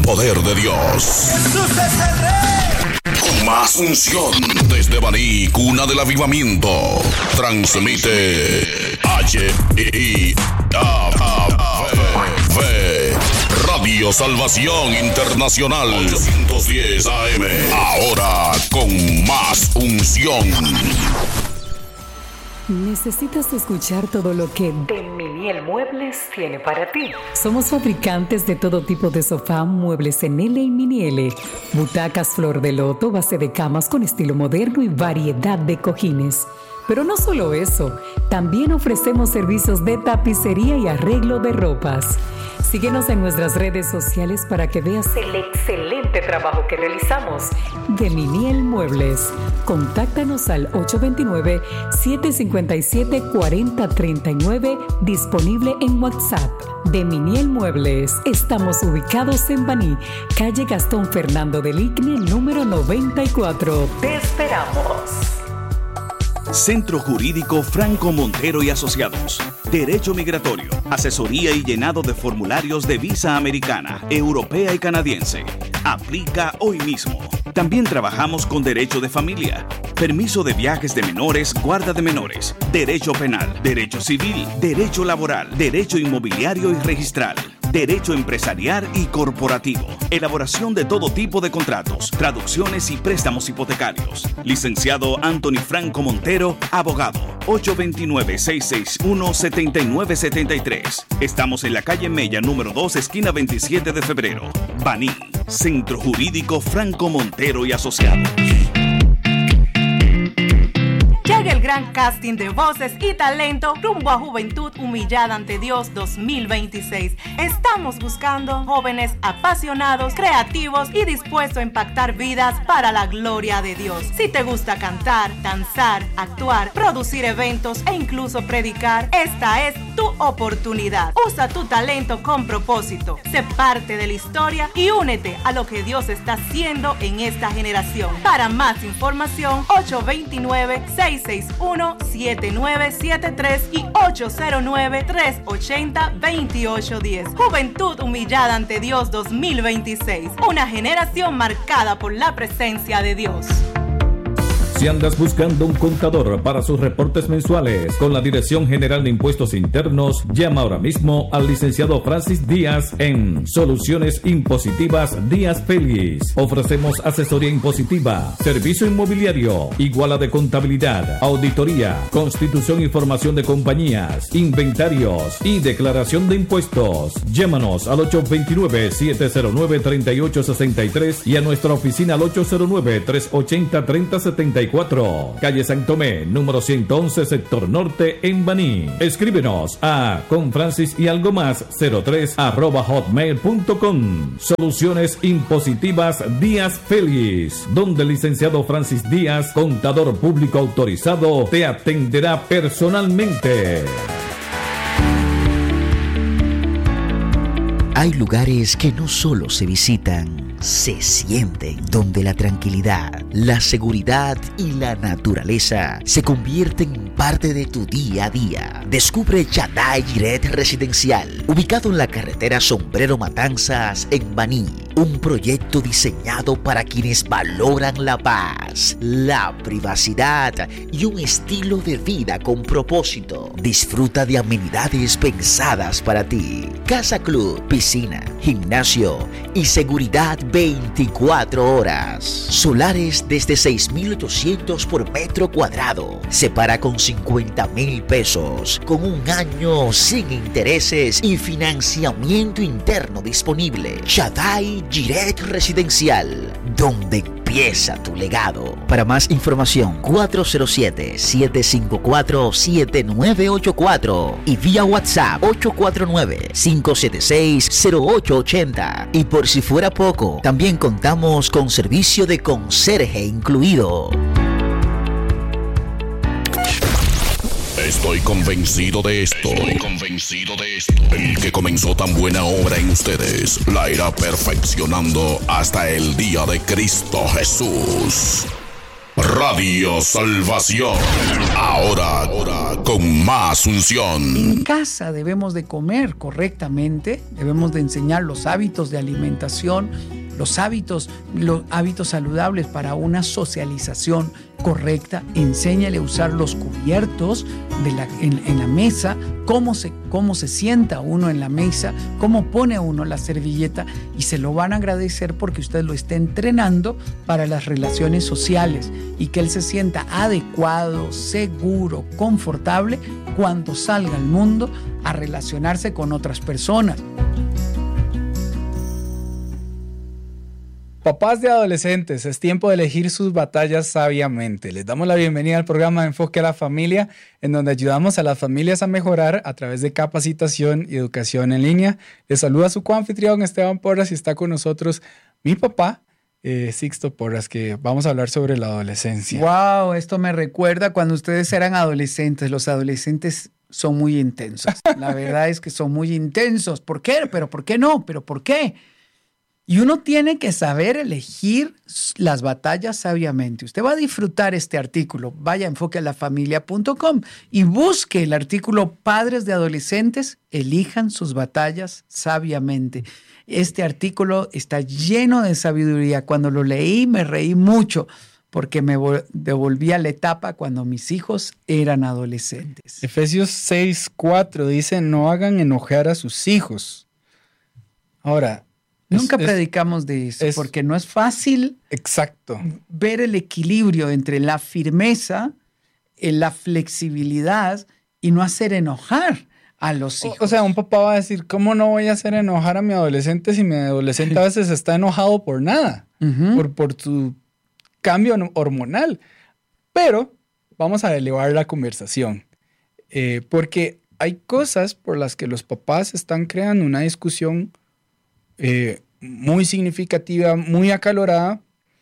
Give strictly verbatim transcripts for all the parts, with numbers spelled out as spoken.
poder de Dios. ¡Jesús es el Rey! Con más unción desde Baní, cuna del avivamiento. Transmite H I A V Radio Salvación Internacional ochocientos diez A M. Ahora con más unción. ¿Necesitas escuchar todo lo que Deminiel Muebles tiene para ti? Somos fabricantes de todo tipo de sofá, muebles en L y mini L, butacas flor de loto, base de camas con estilo moderno y variedad de cojines. Pero no solo eso, también ofrecemos servicios de tapicería y arreglo de ropas. Síguenos en nuestras redes sociales para que veas el excelente trabajo que realizamos. Deminiel Muebles. Contáctanos al ocho dos nueve, siete cinco siete, cuatro cero tres nueve, disponible en WhatsApp. Deminiel Muebles. Estamos ubicados en Baní, calle Gastón Fernando del Igne, número noventa y cuatro. Te esperamos. Centro Jurídico Franco Montero y Asociados. Derecho migratorio, asesoría y llenado de formularios de visa americana, europea y canadiense. Aplica hoy mismo. También trabajamos con derecho de familia, permiso de viajes de menores, guarda de menores, derecho penal, derecho civil, derecho laboral, derecho inmobiliario y registral, derecho empresarial y corporativo, elaboración de todo tipo de contratos, traducciones y préstamos hipotecarios. Licenciado Anthony Franco Montero, abogado. ocho dos nueve, seis seis uno, siete nueve siete tres. Estamos en la calle Mella, número dos, esquina veintisiete de febrero. Baní, Centro Jurídico Franco Montero y Asociados. Llega el gran casting de voces y talento rumbo a Juventud Humillada ante Dios dos mil veintiséis. Estamos buscando jóvenes apasionados, creativos y dispuestos a impactar vidas para la gloria de Dios. Si te gusta cantar, danzar, actuar, producir eventos e incluso predicar, esta es tu oportunidad. Usa tu talento con propósito. Sé parte de la historia y únete a lo que Dios está haciendo en esta generación. Para más información, ocho dos nueve, seis seis uno, siete nueve siete tres y ocho cero nueve, tres ocho cero, dos ocho uno cero. Juventud Humillada ante Dios dos mil veintiséis. Una generación marcada por la presencia de Dios. Si andas buscando un contador para sus reportes mensuales con la Dirección General de Impuestos Internos, llama ahora mismo al licenciado Francis Díaz en Soluciones Impositivas Díaz Félix. Ofrecemos asesoría impositiva, servicio inmobiliario, iguala de contabilidad, auditoría, constitución y formación de compañías, inventarios y declaración de impuestos. Llámanos al ocho dos nueve, siete cero nueve, tres ocho seis tres y a nuestra oficina al ocho cero nueve, tres ocho cero, tres cero siete cuatro, calle San Tomé, número ciento once, sector norte, en Baní. Escríbenos a confrancis y algo más cero tres arroba hotmail punto com. Soluciones Impositivas Díaz Félix, donde el licenciado Francis Díaz, contador público autorizado, te atenderá personalmente. Hay lugares que no solo se visitan, se sienten, donde la tranquilidad, la seguridad y la naturaleza se convierten en parte de tu día a día. Descubre Shaddai Jireh Residencial, ubicado en la carretera Sombrero Matanzas en Baní. Un proyecto diseñado para quienes valoran la paz, la privacidad y un estilo de vida con propósito. Disfruta de amenidades pensadas para ti. Casa Club, piscina, gimnasio y seguridad veinticuatro horas. Solares desde seis mil ochocientos por metro cuadrado. Se paga con cincuenta mil pesos, con un año sin intereses y financiamiento interno disponible. Shaddai Jireh Residencial, donde empieza tu legado. Para más información, cuatro cero siete, siete cinco cuatro, siete nueve ocho cuatro y vía WhatsApp ocho cuatro nueve, cinco siete seis, cero ocho ocho cero. Y por si fuera poco, también contamos con servicio de conserje incluido. Estoy convencido de esto. Estoy convencido de esto. El que comenzó tan buena obra en ustedes la irá perfeccionando hasta el día de Cristo Jesús. Radio Salvación. Ahora, ahora, con más unción. En casa debemos de comer correctamente, debemos de enseñar los hábitos de alimentación, los hábitos, los hábitos saludables para una socialización correcta. Enséñale a usar los cubiertos de la, en, en la mesa, cómo se, cómo se sienta uno en la mesa, cómo pone uno la servilleta, y se lo van a agradecer porque usted lo está entrenando para las relaciones sociales y que él se sienta adecuado, seguro, confortable cuando salga al mundo a relacionarse con otras personas. Papás de adolescentes, es tiempo de elegir sus batallas sabiamente. Les damos la bienvenida al programa Enfoque a la Familia, en donde ayudamos a las familias a mejorar a través de capacitación y educación en línea. Les saluda su coanfitrión Esteban Porras y está con nosotros mi papá, eh, Sixto Porras, que vamos a hablar sobre la adolescencia. Wow, esto me recuerda cuando ustedes eran adolescentes. Los adolescentes son muy intensos. La verdad es que son muy intensos. ¿Por qué? ¿Pero por qué no? ¿Pero por qué? Y uno tiene que saber elegir las batallas sabiamente. Usted va a disfrutar este artículo. Vaya a enfoque a la familia punto com y busque el artículo Padres de Adolescentes, elijan sus batallas sabiamente. Este artículo está lleno de sabiduría. Cuando lo leí me reí mucho porque me devolví a la etapa cuando mis hijos eran adolescentes. Efesios seis cuatro dice, no hagan enojar a sus hijos. Ahora, Nunca es, predicamos de eso, es, porque no es fácil exacto. ver el equilibrio entre la firmeza, la flexibilidad y no hacer enojar a los hijos. O, o sea, un papá va a decir, ¿cómo no voy a hacer enojar a mi adolescente si mi adolescente a veces está enojado por nada? Uh-huh. por, por su cambio hormonal. Pero vamos a elevar la conversación, eh, porque hay cosas por las que los papás están creando una discusión Eh, muy significativa, muy acalorada,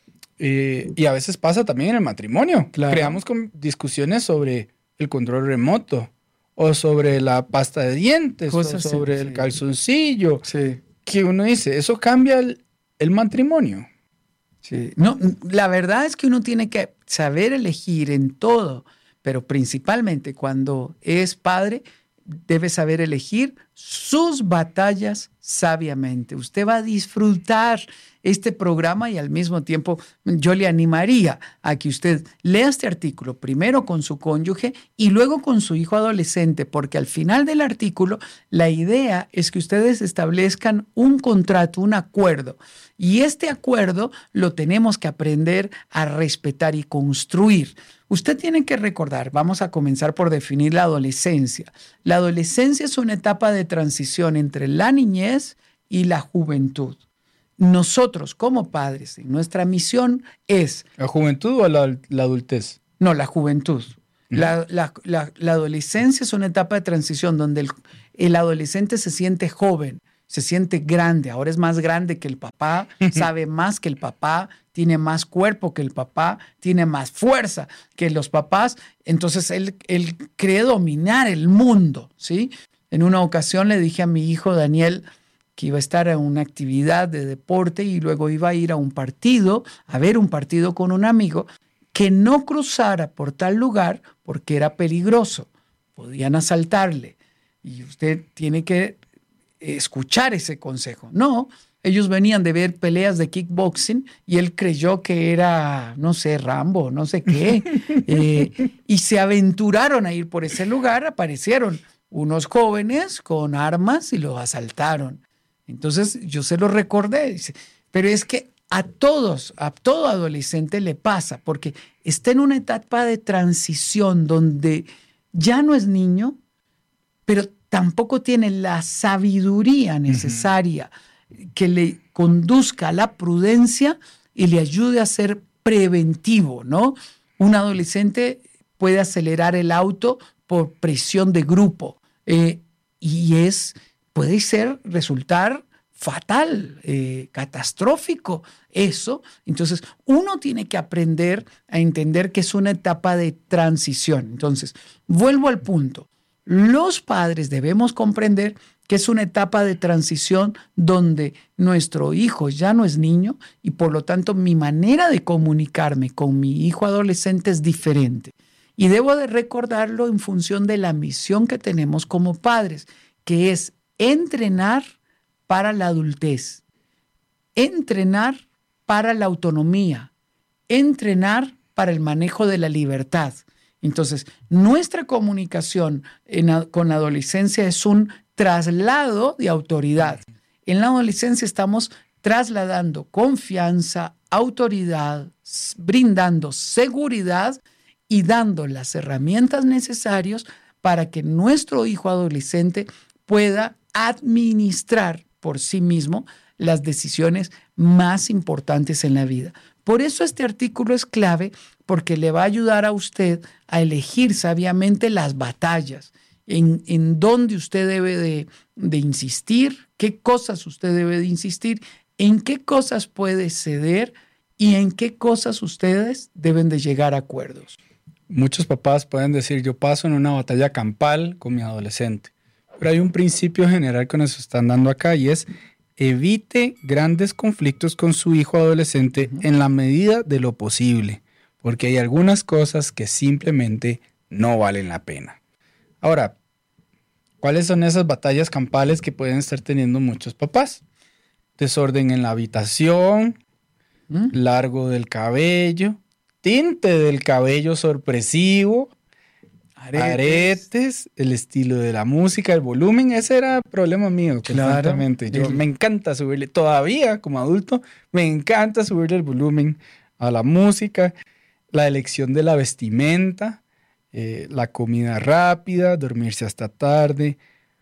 eh, y a veces pasa también en el matrimonio. Claro. Creamos con discusiones sobre el control remoto o sobre la pasta de dientes Cosas o sobre sí, el calzoncillo, sí. que uno dice, ¿eso cambia el, el matrimonio? Sí. No, la verdad es que uno tiene que saber elegir en todo, pero principalmente cuando es padre, debe saber elegir sus batallas sabiamente. Usted va a disfrutar este programa y al mismo tiempo yo le animaría a que usted lea este artículo primero con su cónyuge y luego con su hijo adolescente, porque al final del artículo la idea es que ustedes establezcan un contrato, un acuerdo, y este acuerdo lo tenemos que aprender a respetar y construir. Usted tiene que recordar, vamos a comenzar por definir la adolescencia. La adolescencia es una etapa de transición entre la niñez y la juventud. Nosotros como padres, nuestra misión es... ¿La juventud o la, la adultez? No, la juventud. La, la, la, la adolescencia es una etapa de transición donde el, el adolescente se siente joven, se siente grande, ahora es más grande que el papá, sabe más que el papá, tiene más cuerpo que el papá, tiene más fuerza que los papás, entonces él, él cree dominar el mundo, ¿sí? En una ocasión le dije a mi hijo Daniel que iba a estar en una actividad de deporte y luego iba a ir a un partido, a ver un partido con un amigo, que no cruzara por tal lugar porque era peligroso, podían asaltarle y usted tiene que escuchar ese consejo. No, ellos venían de ver peleas de kickboxing y él creyó que era, no sé, Rambo, no sé qué, eh, y se aventuraron a ir por ese lugar, aparecieron unos jóvenes con armas y los asaltaron. Entonces yo se lo recordé, dice, pero es que a todos, a todo adolescente le pasa, porque está en una etapa de transición donde ya no es niño, pero tampoco tiene la sabiduría necesaria uh-huh. que le conduzca a la prudencia y le ayude a ser preventivo, ¿no? Un adolescente puede acelerar el auto por presión de grupo eh, y es, puede ser, resultar fatal, eh, catastrófico eso. Entonces, uno tiene que aprender a entender que es una etapa de transición. Entonces, vuelvo al punto. Los padres debemos comprender que es una etapa de transición donde nuestro hijo ya no es niño y por lo tanto mi manera de comunicarme con mi hijo adolescente es diferente. Y debo de recordarlo en función de la misión que tenemos como padres, que es entrenar para la adultez, entrenar para la autonomía, entrenar para el manejo de la libertad. Entonces, nuestra comunicación en, con la adolescencia es un traslado de autoridad. En la adolescencia estamos trasladando confianza, autoridad, brindando seguridad y dando las herramientas necesarias para que nuestro hijo adolescente pueda administrar por sí mismo las decisiones más importantes en la vida. Por eso este artículo es clave, porque le va a ayudar a usted a elegir sabiamente las batallas, en, en dónde usted debe de, de insistir, qué cosas usted debe de insistir, en qué cosas puede ceder y en qué cosas ustedes deben de llegar a acuerdos. Muchos papás pueden decir, yo paso en una batalla campal con mi adolescente, pero hay un principio general que nos están dando acá y es: evite grandes conflictos con su hijo adolescente en la medida de lo posible, porque hay algunas cosas que simplemente no valen la pena. Ahora, ¿cuáles son esas batallas campales que pueden estar teniendo muchos papás? Desorden en la habitación, ¿Mm? largo del cabello, tinte del cabello sorpresivo, Aretes. aretes, el estilo de la música, el volumen. Ese era problema mío, constantemente. Claro. Yo me encanta subirle, todavía como adulto, me encanta subirle el volumen a la música, la elección de la vestimenta, eh, la comida rápida, dormirse hasta tarde.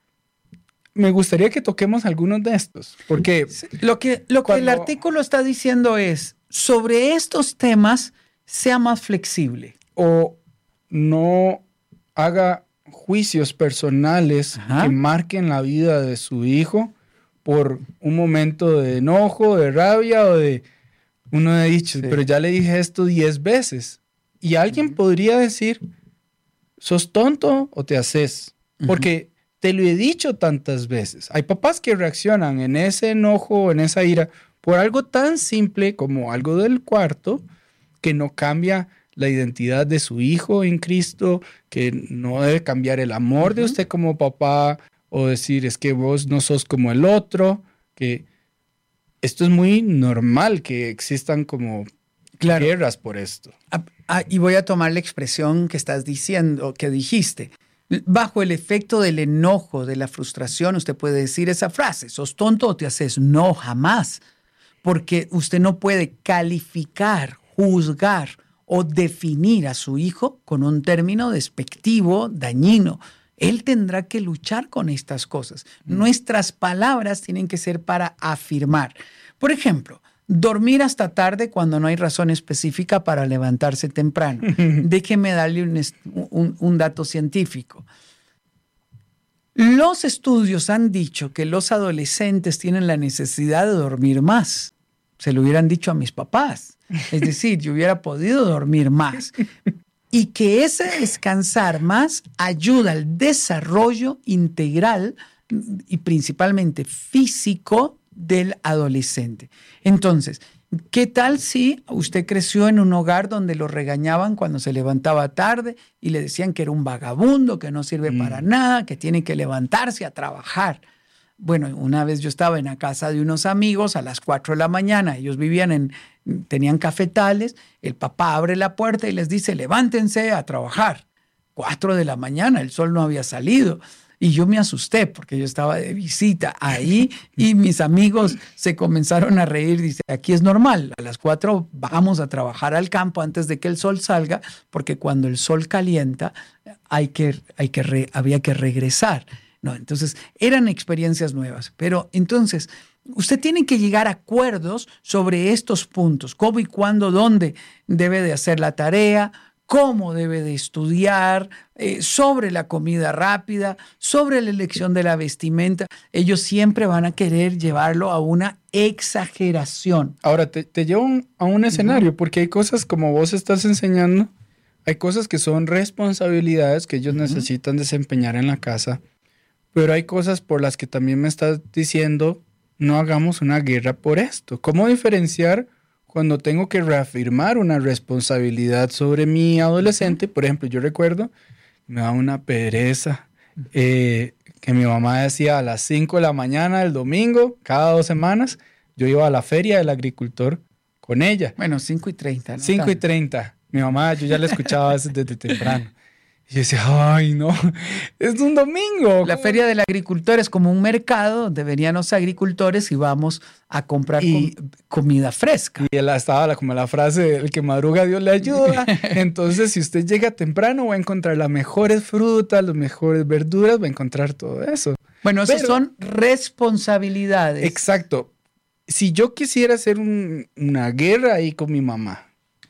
Me gustaría que toquemos algunos de estos, porque lo que, lo cuando... que el artículo está diciendo es, sobre estos temas, sea más flexible. O no haga juicios personales Ajá. que marquen la vida de su hijo por un momento de enojo, de rabia o de... Uno ha dicho, sí. pero ya le dije esto diez veces. Y alguien uh-huh. podría decir, ¿sos tonto o te haces? Uh-huh. Porque te lo he dicho tantas veces. Hay papás que reaccionan en ese enojo, en esa ira, por algo tan simple como algo del cuarto, que no cambia la identidad de su hijo en Cristo, que no debe cambiar el amor uh-huh. de usted como papá, o decir, es que vos no sos como el otro, que esto es muy normal que existan como claro. guerras por esto. Ah, ah, y voy a tomar la expresión que estás diciendo, que dijiste. Bajo el efecto del enojo, de la frustración, usted puede decir esa frase, ¿sos tonto o te haces? No, jamás. Porque usted no puede calificar, juzgar o definir a su hijo con un término despectivo, dañino. Él tendrá que luchar con estas cosas. Mm. Nuestras palabras tienen que ser para afirmar. Por ejemplo, dormir hasta tarde cuando no hay razón específica para levantarse temprano. Déjeme darle un, un, un dato científico. Los estudios han dicho que los adolescentes tienen la necesidad de dormir más. Se lo hubieran dicho a mis papás. Es decir, yo hubiera podido dormir más. Y que ese descansar más ayuda al desarrollo integral y principalmente físico del adolescente. Entonces, ¿qué tal si usted creció en un hogar donde lo regañaban cuando se levantaba tarde y le decían que era un vagabundo, que no sirve mm. para nada, que tiene que levantarse a trabajar? Bueno, una vez yo estaba en la casa de unos amigos a las cuatro de la mañana. Ellos vivían en, tenían cafetales. El papá abre la puerta y les dice, levántense a trabajar. Cuatro de la mañana, el sol no había salido. Y yo me asusté porque yo estaba de visita ahí y mis amigos se comenzaron a reír. Dice, aquí es normal, a las cuatro vamos a trabajar al campo antes de que el sol salga, porque cuando el sol calienta hay que, hay que re, había que regresar. No, entonces eran experiencias nuevas. Pero entonces usted tiene que llegar a acuerdos sobre estos puntos. Cómo y cuándo, dónde debe de hacer la tarea, cómo debe de estudiar, eh, sobre la comida rápida, sobre la elección de la vestimenta. Ellos siempre van a querer llevarlo a una exageración. Ahora, te, te llevo un, a un escenario, uh-huh. porque hay cosas como vos estás enseñando, hay cosas que son responsabilidades que ellos uh-huh. necesitan desempeñar en la casa, pero hay cosas por las que también me estás diciendo, no hagamos una guerra por esto. ¿Cómo diferenciar cuando tengo que reafirmar una responsabilidad sobre mi adolescente? Por ejemplo, yo recuerdo, me da una pereza, eh, que mi mamá decía a las cinco de la mañana del domingo, cada dos semanas, yo iba a la feria del agricultor con ella. Bueno, cinco y treinta. ¿no? cinco y treinta. Mi mamá, yo ya la escuchaba a veces desde temprano. Y yo decía, ay, no, es un domingo. La feria del agricultor es como un mercado donde venían los agricultores y vamos a comprar y, com comida fresca. Y él estaba la, como la frase, el que madruga Dios le ayuda. Entonces, si usted llega temprano, va a encontrar las mejores frutas, las mejores verduras, va a encontrar todo eso. Bueno, esas Pero, son responsabilidades. Exacto. Si yo quisiera hacer un, una guerra ahí con mi mamá,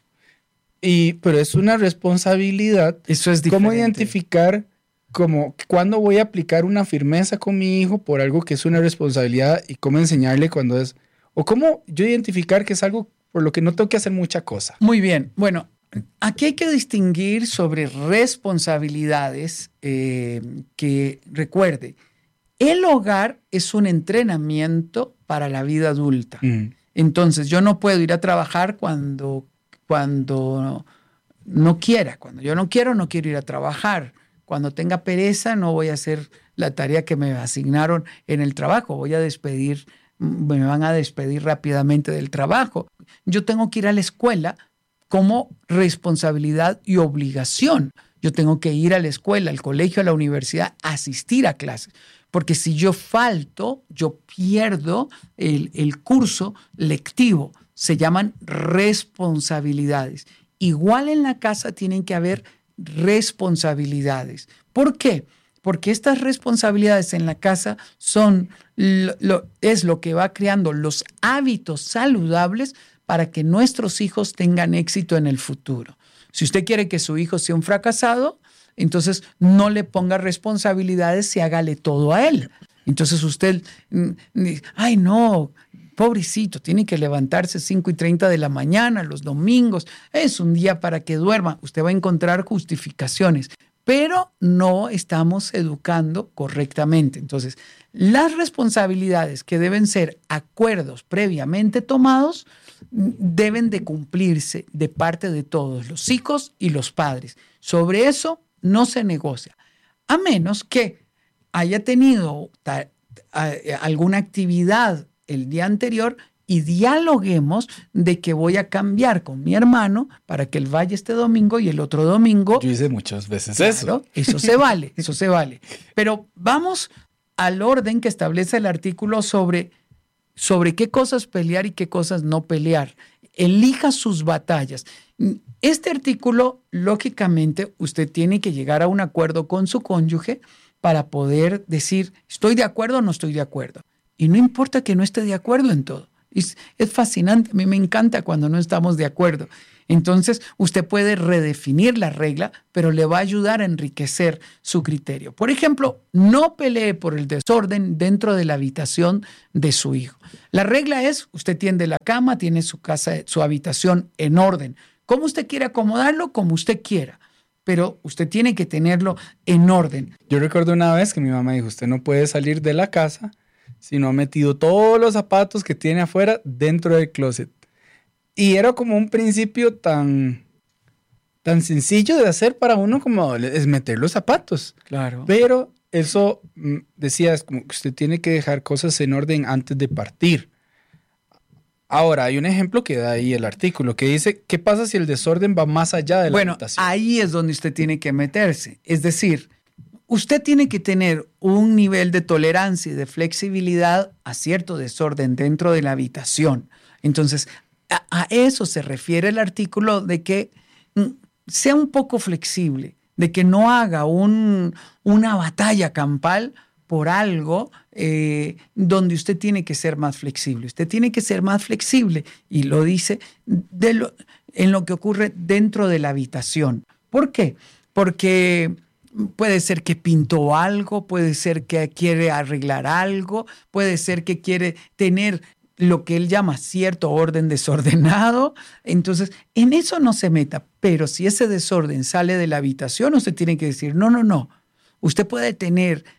Y, pero es una responsabilidad. Eso es diferente. ¿Cómo identificar como cuándo voy a aplicar una firmeza con mi hijo por algo que es una responsabilidad y cómo enseñarle cuando es... O cómo yo identificar que es algo por lo que no tengo que hacer mucha cosa? Muy bien. Bueno, aquí hay que distinguir sobre responsabilidades eh, que, recuerde, el hogar es un entrenamiento para la vida adulta. Mm. Entonces, yo no puedo ir a trabajar cuando... Cuando no, no quiera, cuando yo no quiero, no quiero ir a trabajar. Cuando tenga pereza, no voy a hacer la tarea que me asignaron en el trabajo. Voy a despedir, me van a despedir rápidamente del trabajo. Yo tengo que ir a la escuela como responsabilidad y obligación. Yo tengo que ir a la escuela, al colegio, a la universidad, asistir a clases. Porque si yo falto, yo pierdo el, el curso lectivo. Se llaman responsabilidades. Igual en la casa tienen que haber responsabilidades. ¿Por qué? Porque estas responsabilidades en la casa son lo, lo, es lo que va creando los hábitos saludables para que nuestros hijos tengan éxito en el futuro. Si usted quiere que su hijo sea un fracasado, entonces no le ponga responsabilidades y hágale todo a él. Entonces usted, ay no, pobrecito, tiene que levantarse cinco y treinta de la mañana los domingos, es un día para que duerma. Usted va a encontrar justificaciones, pero no estamos educando correctamente. Entonces, las responsabilidades que deben ser acuerdos previamente tomados deben de cumplirse de parte de todos, los hijos y los padres. Sobre eso no se negocia, a menos que haya tenido ta, a, alguna actividad el día anterior y dialoguemos de que voy a cambiar con mi hermano para que él vaya este domingo y el otro domingo. Yo hice muchas veces claro, eso. Eso se vale, eso se vale. Pero vamos al orden que establece el artículo sobre, sobre qué cosas pelear y qué cosas no pelear. Elija sus batallas. Este artículo, lógicamente, usted tiene que llegar a un acuerdo con su cónyuge para poder decir, ¿estoy de acuerdo o no estoy de acuerdo? Y no importa que no esté de acuerdo en todo. Es, es fascinante. A mí me encanta cuando no estamos de acuerdo. Entonces, usted puede redefinir la regla, pero le va a ayudar a enriquecer su criterio. Por ejemplo, no pelee por el desorden dentro de la habitación de su hijo. La regla es, usted tiende la cama, tiene su casa, su habitación en orden. ¿Cómo usted quiere acomodarlo? Como usted quiera. Pero usted tiene que tenerlo en orden. Yo recuerdo una vez que mi mamá dijo, usted no puede salir de la casa si no ha metido todos los zapatos que tiene afuera dentro del closet. Y era como un principio tan, tan sencillo de hacer para uno como es meter los zapatos. Claro. Pero eso, decía, es como que usted tiene que dejar cosas en orden antes de partir. Ahora, hay un ejemplo que da ahí el artículo que dice, ¿qué pasa si el desorden va más allá de la bueno, habitación? Bueno, ahí es donde usted tiene que meterse. Es decir, usted tiene que tener un nivel de tolerancia y de flexibilidad a cierto desorden dentro de la habitación. Entonces, a, a eso se refiere el artículo de que mm, sea un poco flexible, de que no haga un, una batalla campal por algo eh, donde usted tiene que ser más flexible. Usted tiene que ser más flexible y lo dice de lo, en lo que ocurre dentro de la habitación. ¿Por qué? Porque puede ser que pintó algo, puede ser que quiere arreglar algo, puede ser que quiere tener lo que él llama cierto orden desordenado. Entonces, en eso no se meta. Pero si ese desorden sale de la habitación, usted tiene que decir, no, no, no. Usted puede tener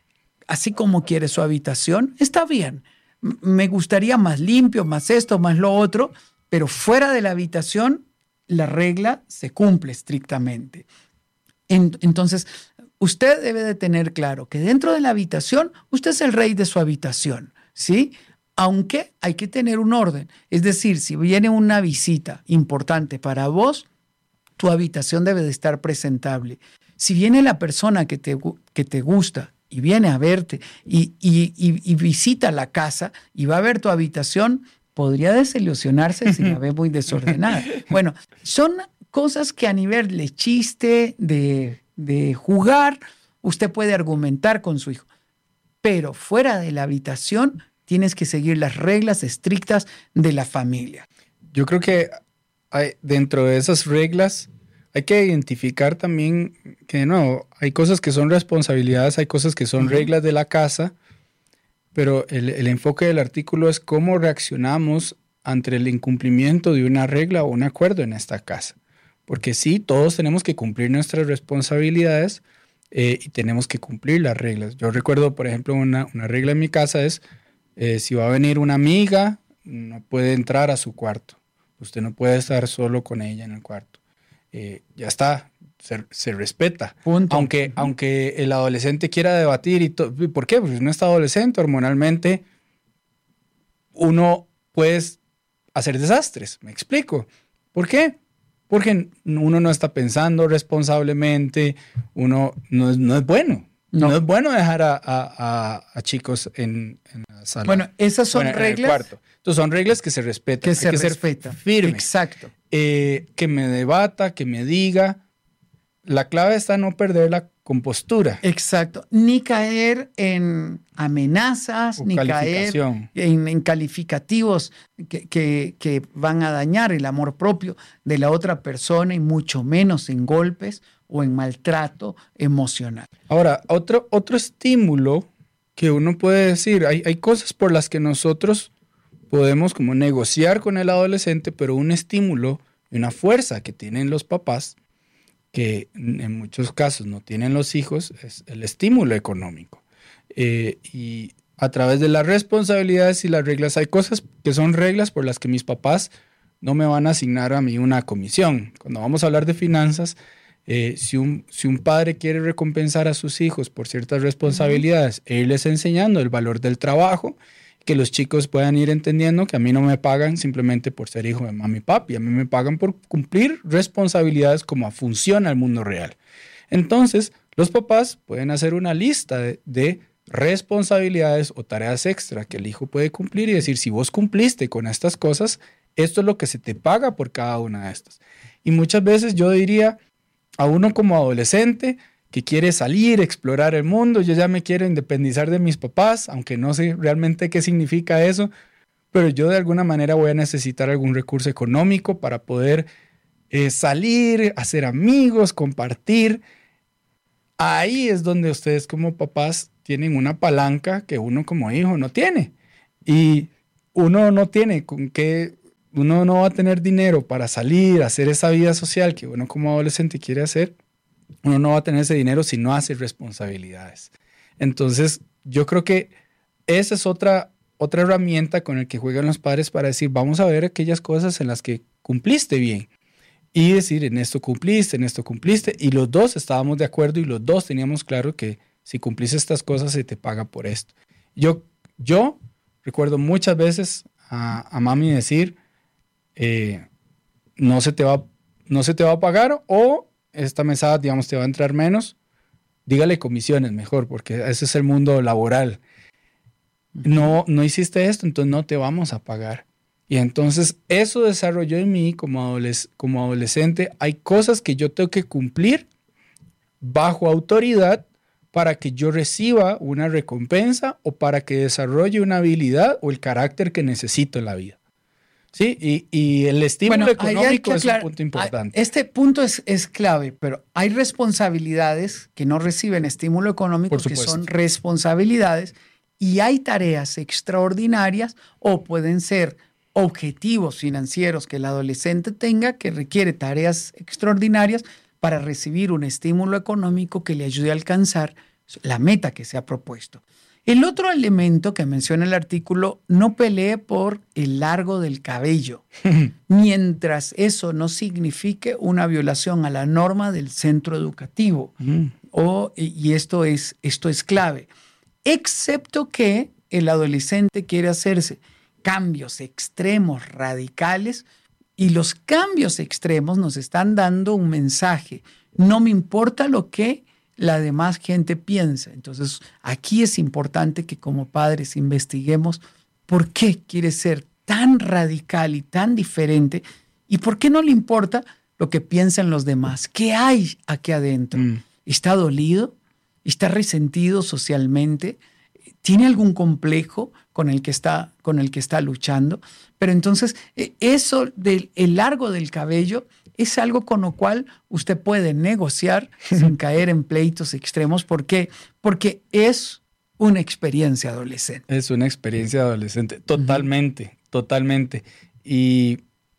así como quiere su habitación, está bien. M- me gustaría más limpio, más esto, más lo otro, pero fuera de la habitación, la regla se cumple estrictamente. En- entonces, usted debe de tener claro que dentro de la habitación, usted es el rey de su habitación, ¿sí? Aunque hay que tener un orden. Es decir, si viene una visita importante para vos, tu habitación debe de estar presentable. Si viene la persona que te, que te gusta y viene a verte y, y, y, y visita la casa y va a ver tu habitación, podría desilusionarse si la ve muy desordenada. Bueno, son cosas que a nivel de chiste, de, de jugar, usted puede argumentar con su hijo. Pero fuera de la habitación, tienes que seguir las reglas estrictas de la familia. Yo creo que hay, dentro de esas reglas hay que identificar también que, de nuevo, hay cosas que son responsabilidades, hay cosas que son uh-huh. reglas de la casa, pero el, el enfoque del artículo es cómo reaccionamos ante el incumplimiento de una regla o un acuerdo en esta casa. Porque sí, todos tenemos que cumplir nuestras responsabilidades eh, y tenemos que cumplir las reglas. Yo recuerdo, por ejemplo, una, una regla en mi casa es, eh, si va a venir una amiga, no puede entrar a su cuarto. Usted no puede estar solo con ella en el cuarto. Eh, ya está, se, se respeta. Punto. Aunque, uh-huh. aunque el adolescente quiera debatir. Y to- ¿Por qué? Porque uno está adolescente, hormonalmente, uno puede hacer desastres. ¿Me explico? ¿Por qué? Porque uno no está pensando responsablemente, uno no es, no es bueno. No. no es bueno dejar a, a, a, a chicos en, en la sala. Bueno, esas son bueno, reglas. En el cuarto. Entonces son reglas que se respetan. Que Hay se que respetan. Ser firme. Exacto. Eh, que me debata, que me diga. La clave está en no perder la compostura. Exacto. Ni caer en amenazas, o ni caer en, en calificativos que, que, que van a dañar el amor propio de la otra persona y mucho menos en golpes o en maltrato emocional. Ahora, otro, otro estímulo que uno puede decir, hay, hay cosas por las que nosotros podemos como negociar con el adolescente, pero un estímulo y una fuerza que tienen los papás, que en muchos casos no tienen los hijos, es el estímulo económico. Eh, y a través de las responsabilidades y las reglas, hay cosas que son reglas por las que mis papás no me van a asignar a mí una comisión. Cuando vamos a hablar de finanzas, eh, si, un, si un padre quiere recompensar a sus hijos por ciertas responsabilidades uh-huh. e irles enseñando el valor del trabajo, que los chicos puedan ir entendiendo que a mí no me pagan simplemente por ser hijo de mami y papi, a mí me pagan por cumplir responsabilidades como funciona el mundo real. Entonces, los papás pueden hacer una lista de, de responsabilidades o tareas extra que el hijo puede cumplir y decir, si vos cumpliste con estas cosas, esto es lo que se te paga por cada una de estas. Y muchas veces yo diría a uno como adolescente que quiere salir, explorar el mundo, yo ya me quiero independizar de mis papás, aunque no sé realmente qué significa eso, pero yo de alguna manera voy a necesitar algún recurso económico para poder eh, salir, hacer amigos, compartir. Ahí es donde ustedes como papás tienen una palanca que uno como hijo no tiene. Y uno no tiene con qué, uno no va a tener dinero para salir, hacer esa vida social que uno como adolescente quiere hacer. Uno no va a tener ese dinero si no hace responsabilidades. Entonces, yo creo que esa es otra, otra herramienta con la que juegan los padres para decir, vamos a ver aquellas cosas en las que cumpliste bien. Y decir, en esto cumpliste, en esto cumpliste. Y los dos estábamos de acuerdo y los dos teníamos claro que si cumpliste estas cosas se te paga por esto. Yo, yo recuerdo muchas veces a, a mami decir, eh, no se te va, no se te va a pagar o esta mesada, digamos, te va a entrar menos, dígale comisiones mejor, porque ese es el mundo laboral. No, no hiciste esto, entonces no te vamos a pagar. Y entonces eso desarrolló en mí como, adoles- como adolescente. Hay cosas que yo tengo que cumplir bajo autoridad para que yo reciba una recompensa o para que desarrolle una habilidad o el carácter que necesito en la vida. Sí, y, y el estímulo bueno, económico es aclarar, un punto importante. Este punto es, es clave, pero hay responsabilidades que no reciben estímulo económico, que son responsabilidades, y hay tareas extraordinarias o pueden ser objetivos financieros que el adolescente tenga que requiere tareas extraordinarias para recibir un estímulo económico que le ayude a alcanzar la meta que se ha propuesto. El otro elemento que menciona el artículo, no pelee por el largo del cabello, mientras eso no signifique una violación a la norma del centro educativo. Mm. O, y esto es, esto es clave. Excepto que el adolescente quiere hacerse cambios extremos, radicales, y los cambios extremos nos están dando un mensaje. No me importa lo que la demás gente piensa. Entonces, aquí es importante que como padres investiguemos por qué quiere ser tan radical y tan diferente y por qué no le importa lo que piensan los demás. ¿Qué hay aquí adentro? Mm. ¿Está dolido? ¿Está resentido socialmente? ¿Tiene algún complejo con el que está, con el que está luchando? Pero entonces, eso del el largo del cabello es algo con lo cual usted puede negociar sin caer en pleitos extremos. ¿Por qué? Porque es una experiencia adolescente. Es una experiencia adolescente, totalmente, uh-huh. totalmente. Y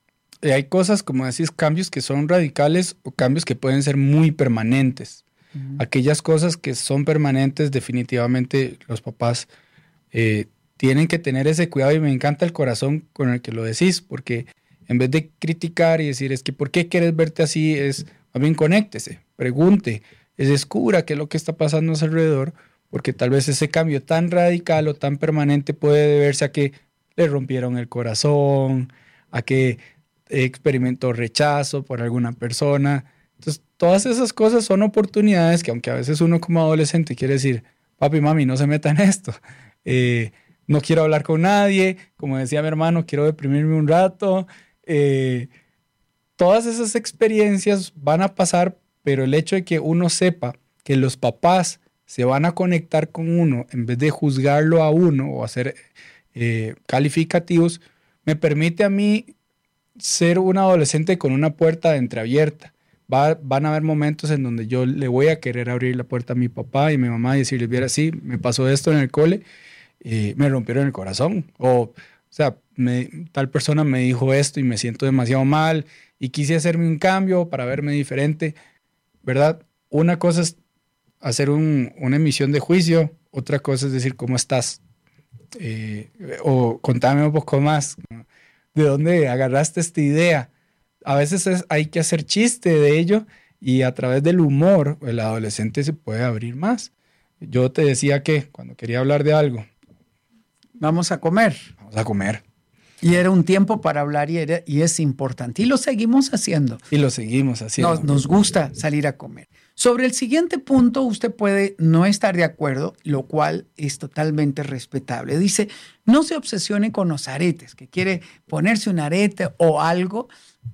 hay cosas, como decís, cambios que son radicales o cambios que pueden ser muy permanentes. Uh-huh. Aquellas cosas que son permanentes, definitivamente los papás eh, tienen que tener ese cuidado, y me encanta el corazón con el que lo decís, porque en vez de criticar y decir, es que ¿por qué quieres verte así? Es, más bien, conéctese, pregunte, descubra qué es lo que está pasando a su alrededor, porque tal vez ese cambio tan radical o tan permanente puede deberse a que le rompieron el corazón, a que experimentó rechazo por alguna persona. Entonces, todas esas cosas son oportunidades que, aunque a veces uno como adolescente quiere decir, papi, mami, no se metan en esto, eh, no quiero hablar con nadie, como decía mi hermano, quiero deprimirme un rato. Eh, todas esas experiencias van a pasar, pero el hecho de que uno sepa que los papás se van a conectar con uno en vez de juzgarlo a uno o hacer eh, calificativos, me permite a mí ser un adolescente con una puerta entreabierta. Va, van a haber momentos en donde yo le voy a querer abrir la puerta a mi papá y a mi mamá y decirles, viera, sí, me pasó esto en el cole y me rompieron el corazón. O, o sea, me, tal persona me dijo esto y me siento demasiado mal y quise hacerme un cambio para verme diferente, ¿verdad? Una cosa es hacer un, una emisión de juicio, otra cosa es decir, ¿cómo estás? Eh, o contame un poco más, ¿de dónde agarraste esta idea? A veces es, hay que hacer chiste de ello y a través del humor el adolescente se puede abrir más. Yo te decía que cuando quería hablar de algo, vamos a comer. Vamos a comer. Y era un tiempo para hablar y, era, y es importante. Y lo seguimos haciendo. Y lo seguimos haciendo. Nos, nos gusta salir a comer. Sobre el siguiente punto, usted puede no estar de acuerdo, lo cual es totalmente respetable. Dice, no se obsesione con los aretes, que quiere ponerse un arete o algo,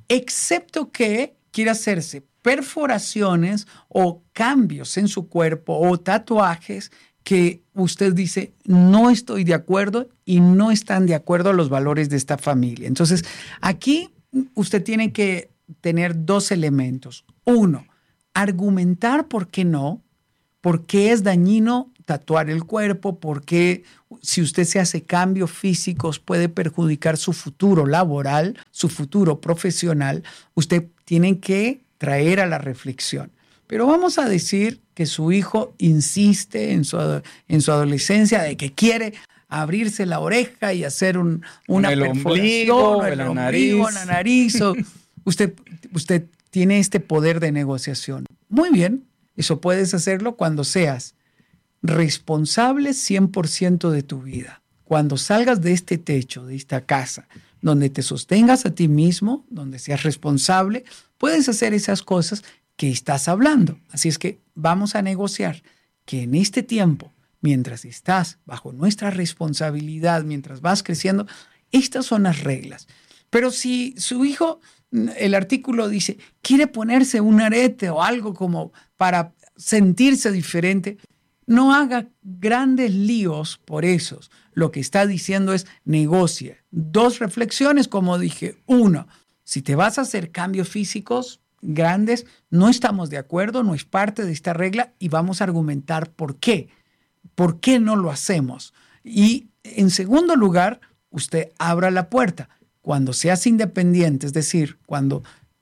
excepto que quiera hacerse perforaciones o cambios en su cuerpo o tatuajes que usted dice, no estoy de acuerdo y no están de acuerdo a los valores de esta familia. Entonces, aquí usted tiene que tener dos elementos. Uno, argumentar por qué no, por qué es dañino tatuar el cuerpo, por qué si usted se hace cambios físicos puede perjudicar su futuro laboral, su futuro profesional. Usted tiene que traer a la reflexión. Pero vamos a decir que su hijo insiste en su, en su adolescencia de que quiere abrirse la oreja y hacer un, una el perforación, ombligo, el la ombligo, nariz. la nariz. O usted, usted tiene este poder de negociación. Muy bien, eso puedes hacerlo cuando seas responsable cien por ciento de tu vida. Cuando salgas de este techo, de esta casa, donde te sostengas a ti mismo, donde seas responsable, puedes hacer esas cosas que estás hablando. Así es que vamos a negociar que en este tiempo, mientras estás bajo nuestra responsabilidad, mientras vas creciendo, estas son las reglas. Pero si su hijo, el artículo dice, quiere ponerse un arete o algo como para sentirse diferente, no haga grandes líos por eso. Lo que está diciendo es negocia. Dos reflexiones, como dije. Uno, si te vas a hacer cambios físicos grandes, no estamos de acuerdo, no es parte de esta regla y vamos a argumentar por qué. ¿Por qué no lo hacemos? Y en segundo lugar, usted abra la puerta. Cuando seas independiente, es decir, cuando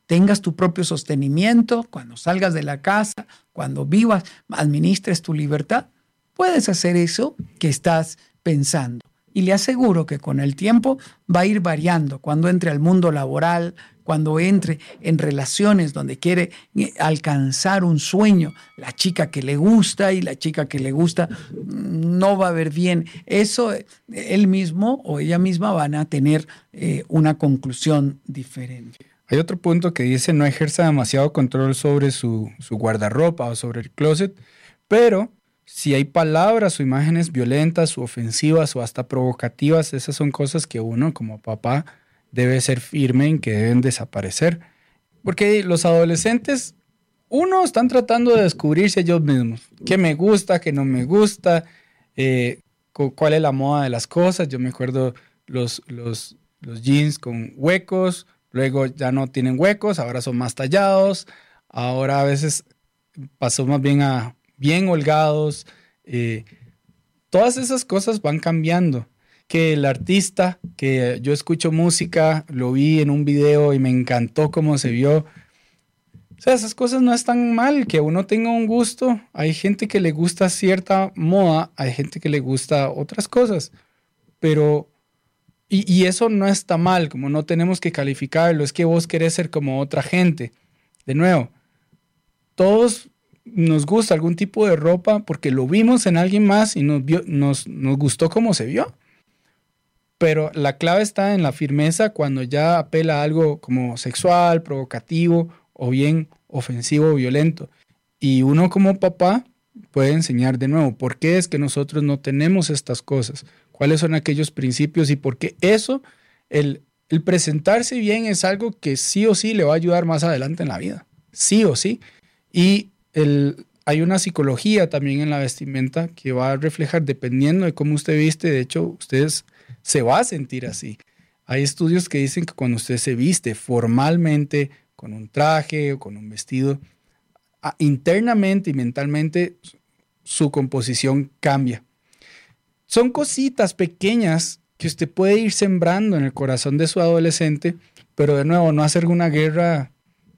tengas tu propio sostenimiento, cuando salgas de la casa, cuando vivas, administres tu libertad, puedes hacer eso que estás pensando. Y le aseguro que con el tiempo va a ir variando. Cuando entre al mundo laboral, cuando entre en relaciones donde quiere alcanzar un sueño, la chica que le gusta y la chica que le gusta no va a ver bien. Eso él mismo o ella misma van a tener eh, una conclusión diferente. Hay otro punto que dice no ejerza demasiado control sobre su, su guardarropa o sobre el closet, pero si hay palabras o imágenes violentas o ofensivas o hasta provocativas, esas son cosas que uno como papá debe ser firme en que deben desaparecer. Porque los adolescentes, uno, están tratando de descubrirse ellos mismos. ¿Qué me gusta, qué no me gusta? Eh, ¿Cuál es la moda de las cosas? Yo me acuerdo los, los, los jeans con huecos, luego ya no tienen huecos, ahora son más tallados, ahora a veces pasó más bien a bien holgados. Eh, todas esas cosas van cambiando. Que el artista, que yo escucho música, lo vi en un video y me encantó cómo se vio. O sea, esas cosas no están mal, que uno tenga un gusto. Hay gente que le gusta cierta moda, hay gente que le gusta otras cosas, pero y, y eso no está mal, como no tenemos que calificarlo, es que vos querés ser como otra gente. De nuevo, todos nos gusta algún tipo de ropa porque lo vimos en alguien más y nos, vio, nos, nos gustó cómo se vio. Pero la clave está en la firmeza cuando ya apela a algo como sexual, provocativo o bien ofensivo o violento. Y uno como papá puede enseñar de nuevo por qué es que nosotros no tenemos estas cosas, cuáles son aquellos principios y por qué eso, el, el presentarse bien es algo que sí o sí le va a ayudar más adelante en la vida. Sí o sí. Y el, hay una psicología también en la vestimenta que va a reflejar, dependiendo de cómo usted viste, de hecho, ustedes se va a sentir así. Hay estudios que dicen que cuando usted se viste formalmente, con un traje o con un vestido, internamente y mentalmente su composición cambia. Son cositas pequeñas que usted puede ir sembrando en el corazón de su adolescente, pero de nuevo, no hacer una guerra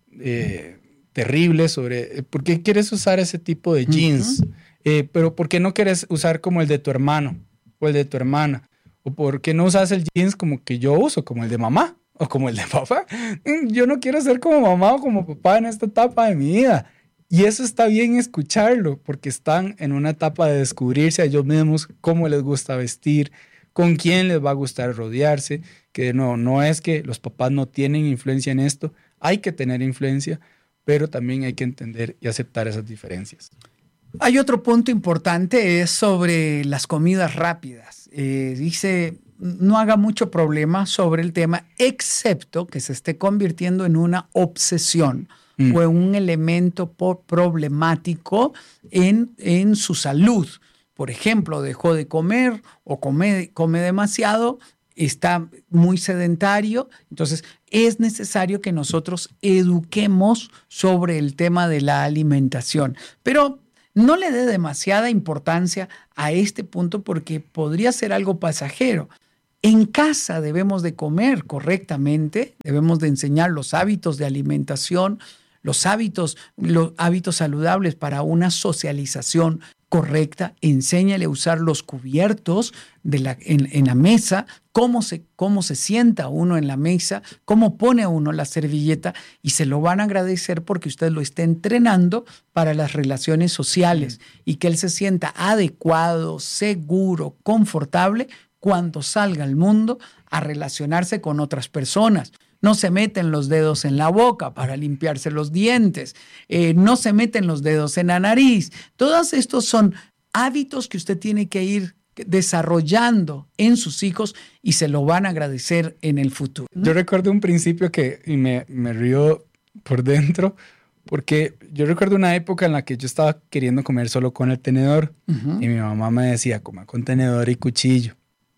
eh, terrible sobre ¿por qué quieres usar ese tipo de jeans? Uh-huh. Eh, pero ¿por qué no quieres usar como el de tu hermano o el de tu hermana? ¿O por qué no usas el jeans como que yo uso, como el de mamá o como el de papá? Yo no quiero ser como mamá o como papá en esta etapa de mi vida. Y eso está bien escucharlo, porque están en una etapa de descubrirse a ellos mismos, cómo les gusta vestir, con quién les va a gustar rodearse, que de nuevo, no es que los papás no tienen influencia en esto, hay que tener influencia, pero también hay que entender y aceptar esas diferencias. Hay otro punto importante, es sobre las comidas rápidas. Eh, dice, no haga mucho problema sobre el tema, excepto que se esté convirtiendo en una obsesión mm. o en un elemento por problemático en, en su salud. Por ejemplo, dejó de comer o come, come demasiado, está muy sedentario. Entonces, es necesario que nosotros eduquemos sobre el tema de la alimentación. Pero no le dé demasiada importancia a este punto porque podría ser algo pasajero. En casa debemos de comer correctamente, debemos de enseñar los hábitos de alimentación, los hábitos, los hábitos saludables para una socialización correcta. Enséñale a usar los cubiertos de la, en, en la mesa, cómo se, cómo se sienta uno en la mesa, cómo pone uno la servilleta, y se lo van a agradecer porque usted lo está entrenando para las relaciones sociales y que él se sienta adecuado, seguro, confortable cuando salga al mundo a relacionarse con otras personas. No se meten los dedos en la boca para limpiarse los dientes. Eh, no se meten los dedos en la nariz. Todos estos son hábitos que usted tiene que ir desarrollando en sus hijos y se lo van a agradecer en el futuro. Yo recuerdo un principio que y me, me río por dentro, porque yo recuerdo una época en la que yo estaba queriendo comer solo con el tenedor uh-huh. y mi mamá me decía, coma con tenedor y cuchillo.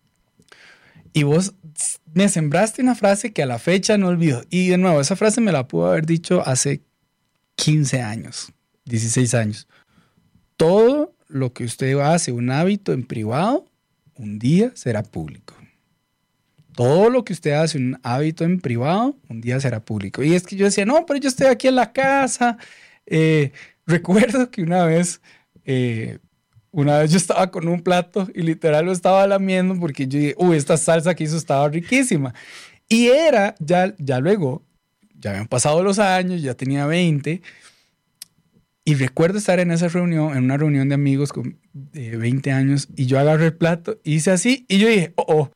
Y vos me sembraste una frase que a la fecha no olvido. Y de nuevo, esa frase me la pudo haber dicho hace quince años, dieciséis años. Todo lo que usted hace, un hábito en privado, un día será público. todo lo que usted hace un hábito en privado, un día será público. Y es que yo decía, no, pero yo estoy aquí en la casa. Eh, recuerdo que una vez, eh, una vez yo estaba con un plato y literal lo estaba lamiendo porque yo dije, uy, esta salsa que hizo estaba riquísima. Y era, ya, ya luego, ya habían pasado los años, ya tenía veinte. Y recuerdo estar en esa reunión, en una reunión de amigos con eh, veinte años, y yo agarré el plato, hice así, y yo dije, oh, oh.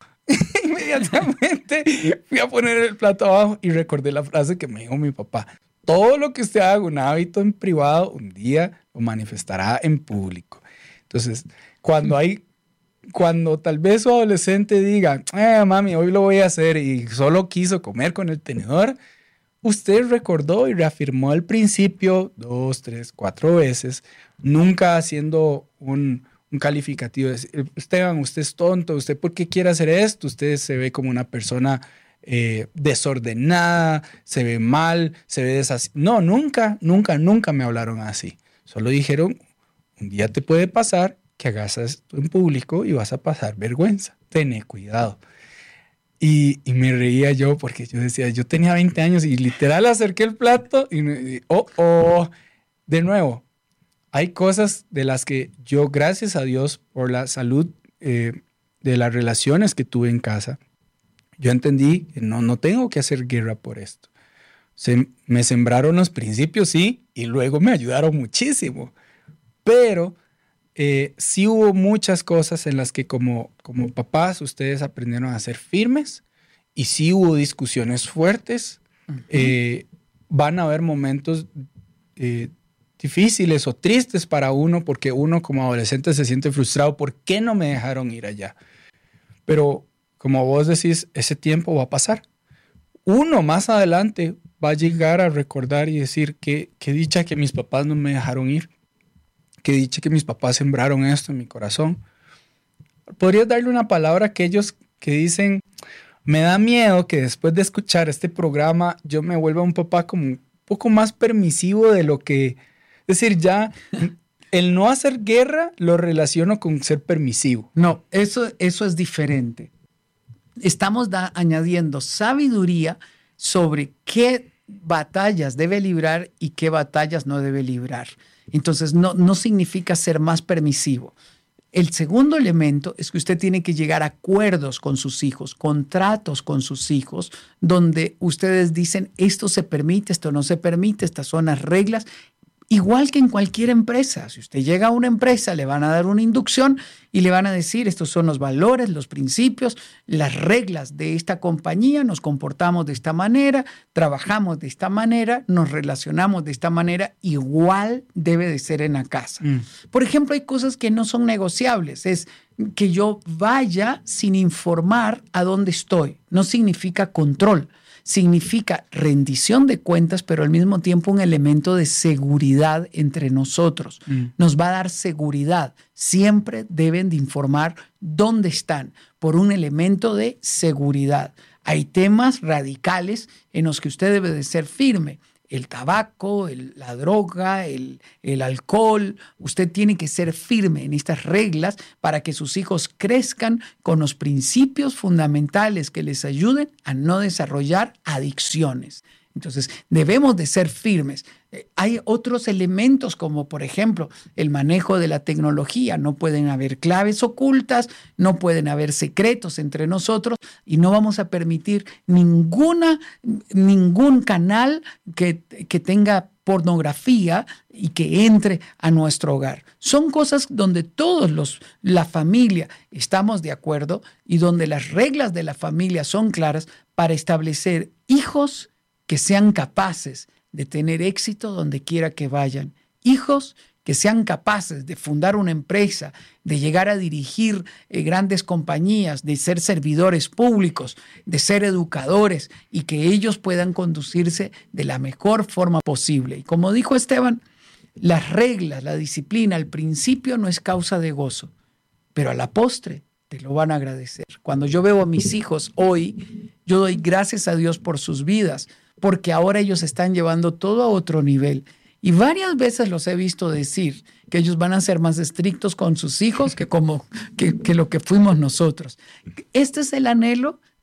Inmediatamente fui a poner el plato abajo y recordé la frase que me dijo mi papá. Todo lo que usted haga un hábito en privado, un día lo manifestará en público. Entonces, cuando hay, cuando tal vez su adolescente diga, eh, mami, hoy lo voy a hacer, y solo quiso comer con el tenedor, usted recordó y reafirmó al principio dos, tres, cuatro veces, nunca haciendo un, un calificativo. De, Esteban, usted es tonto, ¿usted por qué quiere hacer esto? Usted se ve como una persona eh, desordenada, se ve mal, se ve desasí. No, nunca, nunca, nunca me hablaron así. Solo dijeron, un día te puede pasar que hagas esto en público y vas a pasar vergüenza. Ten cuidado. Y, y me reía yo porque yo decía, yo tenía veinte años y literal acerqué el plato y, y oh, oh, de nuevo, hay cosas de las que yo, gracias a Dios por la salud eh, de las relaciones que tuve en casa, yo entendí que no, no tengo que hacer guerra por esto. Se, me sembraron los principios, sí, y luego me ayudaron muchísimo, pero Eh, sí hubo muchas cosas en las que como, como papás ustedes aprendieron a ser firmes, y sí hubo discusiones fuertes. Uh-huh. Eh, van a haber momentos eh, difíciles o tristes para uno porque uno como adolescente se siente frustrado. ¿Por qué no me dejaron ir allá? Pero como vos decís, ese tiempo va a pasar. Uno más adelante va a llegar a recordar y decir que qué dicha que mis papás no me dejaron ir. Que dicha que mis papás sembraron esto en mi corazón. ¿Podrías darle una palabra a aquellos que dicen, me da miedo que después de escuchar este programa yo me vuelva un papá como un poco más permisivo de lo que... Es decir, ya el no hacer guerra lo relaciono con ser permisivo? No, eso, eso es diferente. Estamos da, añadiendo sabiduría sobre qué batallas debe librar y qué batallas no debe librar. Entonces, no, no significa ser más permisivo. El segundo elemento es que usted tiene que llegar a acuerdos con sus hijos, contratos con sus hijos, donde ustedes dicen, esto se permite, esto no se permite, estas son las reglas. Igual que en cualquier empresa, si usted llega a una empresa, le van a dar una inducción y le van a decir, estos son los valores, los principios, las reglas de esta compañía, nos comportamos de esta manera, trabajamos de esta manera, nos relacionamos de esta manera, igual debe de ser en la casa. Mm. Por ejemplo, hay cosas que no son negociables, es que yo vaya sin informar a dónde estoy, no significa control. Significa rendición de cuentas, pero al mismo tiempo un elemento de seguridad entre nosotros. Mm. Nos va a dar seguridad. Siempre deben de informar dónde están por un elemento de seguridad. Hay temas radicales en los que usted debe de ser firme. El tabaco, el, la droga, el, el alcohol. Usted tiene que ser firme en estas reglas para que sus hijos crezcan con los principios fundamentales que les ayuden a no desarrollar adicciones. Entonces, debemos de ser firmes. Eh, hay otros elementos como, por ejemplo, el manejo de la tecnología. No pueden haber claves ocultas, no pueden haber secretos entre nosotros y no vamos a permitir ninguna, ningún canal que, que tenga pornografía y que entre a nuestro hogar. Son cosas donde todos los, la familia estamos de acuerdo y donde las reglas de la familia son claras para establecer hijos que sean capaces de tener éxito donde quiera que vayan. Hijos que sean capaces de fundar una empresa, de llegar a dirigir eh, grandes compañías, de ser servidores públicos, de ser educadores y que ellos puedan conducirse de la mejor forma posible. Y como dijo Esteban, las reglas, la disciplina, al principio no es causa de gozo, pero a la postre te lo van a agradecer. Cuando yo veo a mis hijos hoy, yo doy gracias a Dios por sus vidas, porque ahora ellos están llevando todo a otro nivel. Y varias veces los he visto decir que ellos van a ser más estrictos con sus hijos que, como, que, que lo que fuimos nosotros. Este es el anhelo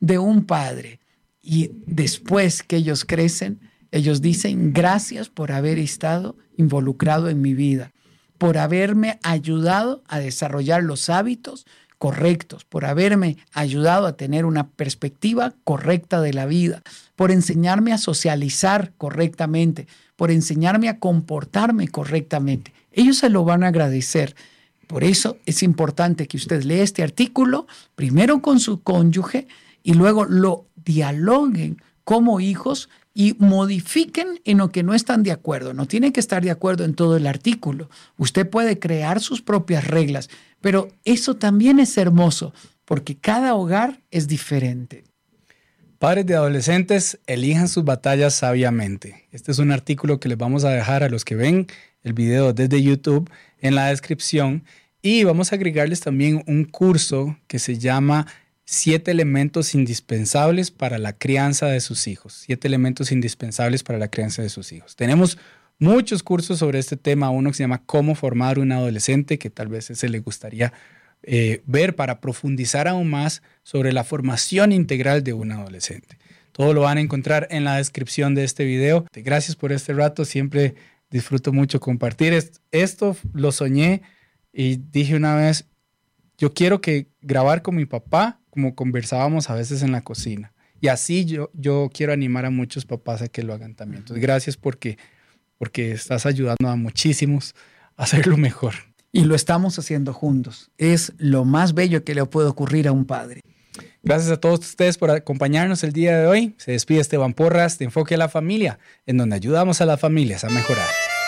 de un padre. Y después que ellos crecen, ellos dicen, gracias por haber estado involucrado en mi vida, por haberme ayudado a desarrollar los hábitos correctos, por haberme ayudado a tener una perspectiva correcta de la vida, por enseñarme a socializar correctamente, por enseñarme a comportarme correctamente. Ellos se lo van a agradecer. Por eso es importante que usted lea este artículo, primero con su cónyuge, y luego lo dialoguen como hijos y modifiquen en lo que no están de acuerdo. No tiene que estar de acuerdo en todo el artículo. Usted puede crear sus propias reglas, pero eso también es hermoso porque cada hogar es diferente. Padres de adolescentes, elijan sus batallas sabiamente. Este es un artículo que les vamos a dejar a los que ven el video desde YouTube en la descripción, y vamos a agregarles también un curso que se llama Siete elementos indispensables para la crianza de sus hijos. Siete elementos indispensables para la crianza de sus hijos. Tenemos muchos cursos sobre este tema. Uno que se llama Cómo formar un adolescente, que tal vez ese le gustaría eh, ver para profundizar aún más sobre la formación integral de un adolescente. Todo lo van a encontrar en la descripción de este video. Gracias por este rato. Siempre disfruto mucho compartir. Esto lo soñé y dije una vez, yo quiero que grabar con mi papá como conversábamos a veces en la cocina. Y así yo, yo quiero animar a muchos papás a que lo hagan también. Entonces, gracias porque, porque estás ayudando a muchísimos a hacerlo mejor. Y lo estamos haciendo juntos. Es lo más bello que le puede ocurrir a un padre. Gracias a todos ustedes por acompañarnos el día de hoy. Se despide Esteban Porras de Enfoque a la Familia, en donde ayudamos a las familias a mejorar.